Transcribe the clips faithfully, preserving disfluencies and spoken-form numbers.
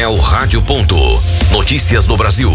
Painel Rádio Ponto. Notícias do Brasil.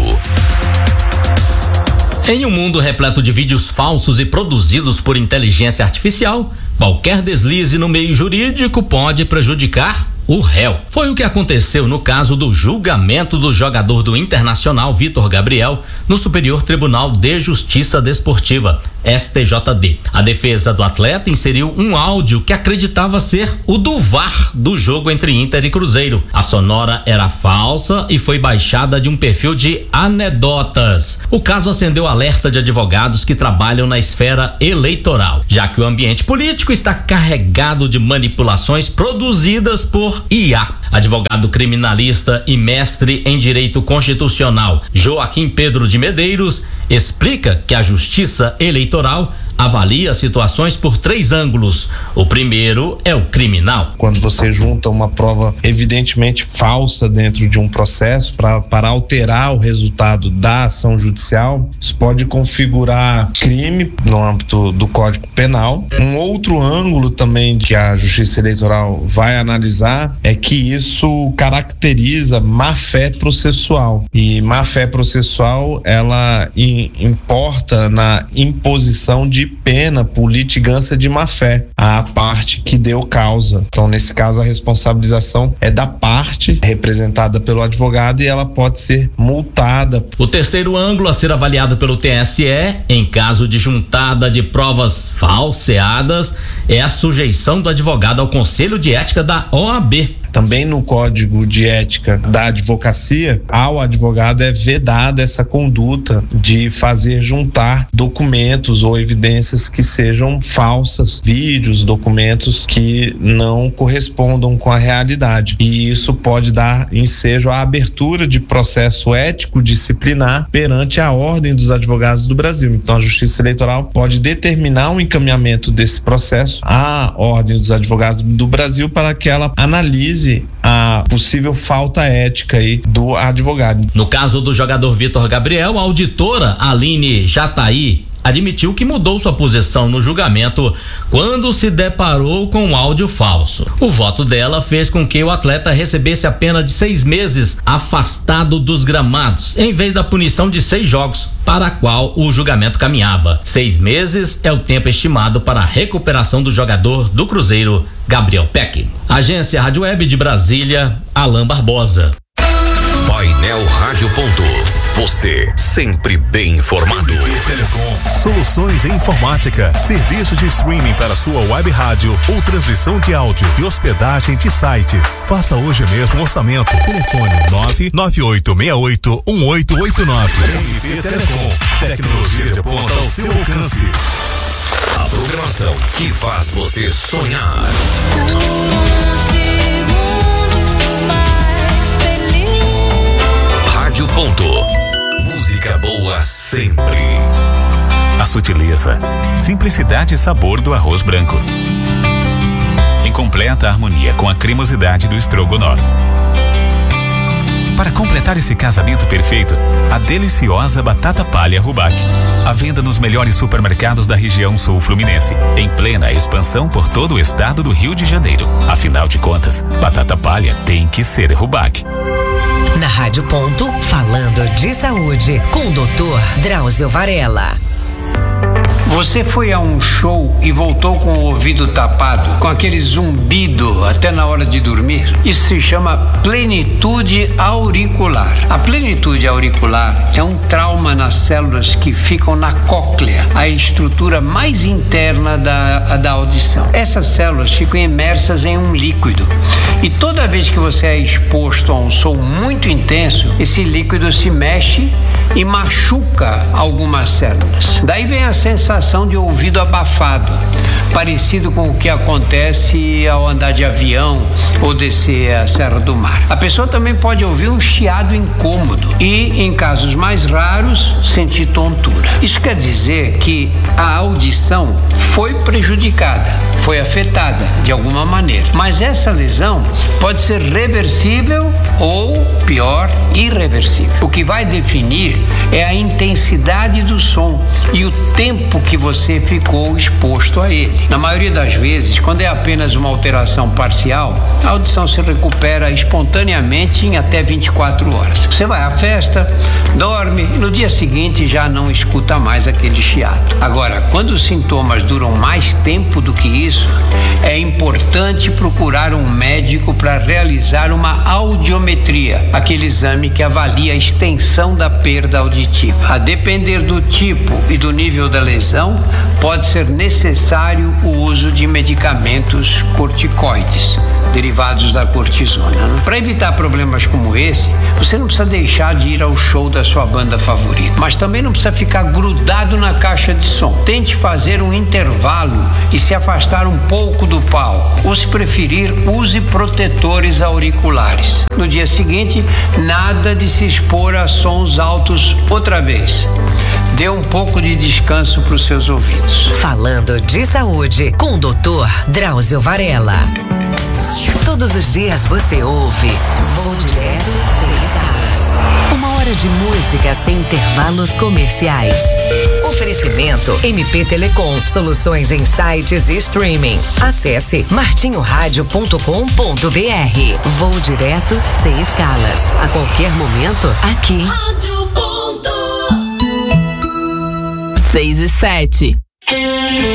Em um mundo repleto de vídeos falsos e produzidos por inteligência artificial, qualquer deslize no meio jurídico pode prejudicar o réu. Foi o que aconteceu no caso do julgamento do jogador do Internacional Vitor Gabriel no Superior Tribunal de Justiça Desportiva, S T J D. A defesa do atleta inseriu um áudio que acreditava ser o do V A R do jogo entre Inter e Cruzeiro. A sonora era falsa e foi baixada de um perfil de anedotas. O caso acendeu alerta de advogados que trabalham na esfera eleitoral, já que o ambiente político está carregado de manipulações produzidas por I A. Advogado criminalista e mestre em direito constitucional Joaquim Pedro de Medeiros explica que a justiça eleitoral avalia situações por três ângulos. O primeiro é o criminal. Quando você junta uma prova evidentemente falsa dentro de um processo pra, para alterar o resultado da ação judicial, isso pode configurar crime no âmbito do Código Penal. Um outro ângulo também que a Justiça Eleitoral vai analisar é que isso caracteriza má-fé processual. E má-fé processual, ela in, importa na imposição de pena por litigância de má-fé à parte que deu causa. Então, nesse caso, a responsabilização é da parte representada pelo advogado e ela pode ser multada. O terceiro ângulo a ser avaliado pelo T S E, em caso de juntada de provas falseadas, é a sujeição do advogado ao Conselho de Ética da O A B. Também no Código de Ética da Advocacia, ao advogado é vedada essa conduta de fazer juntar documentos ou evidências que sejam falsas, vídeos, documentos que não correspondam com a realidade. E isso pode dar ensejo à abertura de processo ético disciplinar perante a Ordem dos Advogados do Brasil. Então, a Justiça Eleitoral pode determinar um encaminhamento desse processo à Ordem dos Advogados do Brasil para que ela analise a possível falta ética aí do advogado. No caso do jogador Vitor Gabriel, a auditora Aline Jataí admitiu que mudou sua posição no julgamento quando se deparou com um áudio falso. O voto dela fez com que o atleta recebesse a pena de seis meses afastado dos gramados, em vez da punição de seis jogos, para a qual o julgamento caminhava. Seis meses é o tempo estimado para a recuperação do jogador do Cruzeiro, Gabriel Peck. Agência Rádio Web de Brasília, Alain Barbosa. Painel Rádio Ponto. Você sempre bem informado. Telecom. Soluções em informática. Serviço de streaming para sua web rádio ou transmissão de áudio e hospedagem de sites. Faça hoje mesmo um orçamento. Telefone nove nove oito seis oito um oito oito nove. M P Telecom. Tecnologia de ponta ao seu alcance. A programação que faz você sonhar. Rádio Ponto. Música boa sempre. A sutileza, simplicidade e sabor do arroz branco, em completa harmonia com a cremosidade do estrogonofe. Para completar esse casamento perfeito, a deliciosa batata palha Rubac. À venda nos melhores supermercados da região sul fluminense, em plena expansão por todo o estado do Rio de Janeiro. Afinal de contas, batata palha tem que ser Rubac. Na Rádio Ponto, falando de saúde, com o doutor Drauzio Varela. Você foi a um show e voltou com o ouvido tapado, com aquele zumbido até na hora de dormir? Isso se chama plenitude auricular. A plenitude auricular é um trauma nas células que ficam na cóclea, a estrutura mais interna da, da audição. Essas células ficam imersas em um líquido e toda vez que você é exposto a um som muito intenso, esse líquido se mexe e machuca algumas células. Daí vem a sensação de ouvido abafado, parecido com o que acontece ao andar de avião ou descer a Serra do Mar. A pessoa também pode ouvir um chiado incômodo e, em casos mais raros, sentir tontura. Isso quer dizer que a audição foi prejudicada, foi afetada de alguma maneira. Mas essa lesão pode ser reversível ou, pior, irreversível. O que vai definir é a intensidade do som e o tempo que você ficou exposto a ele. Na maioria das vezes, quando é apenas uma alteração parcial, a audição se recupera espontaneamente em até vinte e quatro horas. Você vai à festa, dorme e no dia seguinte já não escuta mais aquele chiado. Agora, quando os sintomas duram mais tempo do que isso, é importante procurar um médico para realizar uma audiometria, aquele exame que avalia a extensão da perda auditiva. A depender do tipo e do nível da lesão, pode ser necessário o uso de medicamentos corticoides, derivados da cortisona. Para evitar problemas como esse, você não precisa deixar de ir ao show da sua banda favorita, mas também não precisa ficar grudado na caixa de som. Tente fazer um intervalo e se afastar um pouco do palco, ou se preferir, use protetores auriculares. No dia seguinte, nada de se expor a sons altos outra vez. Dê um pouco de descanso para os seus ouvidos. Falando de saúde com o doutor Drauzio Varella. Todos os dias você ouve Vou Direto Seis Caras. Uma hora de música sem intervalos comerciais. Oferecimento M P Telecom, soluções em sites e streaming. Acesse martinho rádio ponto com ponto b r. Vou Direto sem escalas. A qualquer momento, aqui. Rádio ponto. Seis e sete.